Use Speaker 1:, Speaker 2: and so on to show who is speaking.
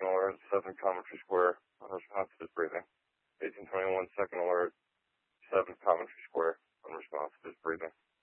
Speaker 1: second alert, 7 Coventry Square, unresponsive, is breathing. 1821 second alert, 7 Coventry Square, unresponsive, is breathing.